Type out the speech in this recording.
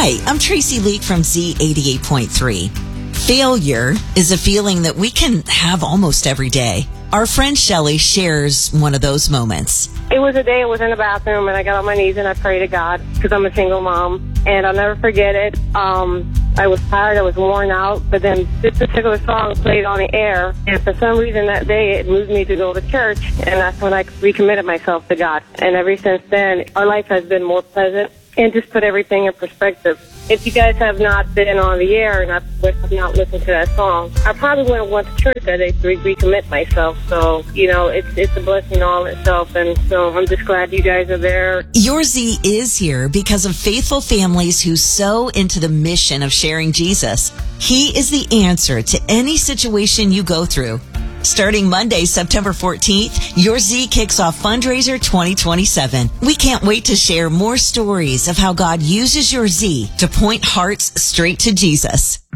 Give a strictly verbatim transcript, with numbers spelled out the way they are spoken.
Hi, I'm Tracy Leak from Z eighty-eight point three. Failure is a feeling that we can have almost every day. Our friend Shelley shares one of those moments. It was a day I was in the bathroom and I got on my knees and I prayed to God because I'm a single mom. And I'll never forget it. Um, I was tired, I was worn out, but then this particular song played on the air. And for some reason that day it moved me to go to church. And that's when I recommitted myself to God. And ever since then, our life has been more pleasant and just put everything in perspective. If you guys have not been on the air and I've not listened to that song, I probably wouldn't want to church that day to re- recommit myself. So, you know, it's it's a blessing all itself. And so I'm just glad you guys are there. Your Z is here because of faithful families who sow into the mission of sharing Jesus. He is the answer to any situation you go through. Starting Monday, September fourteenth, Your Z kicks off Fundraiser twenty twenty-seven. We can't wait to share more stories of how God uses Your Z to point hearts straight to Jesus.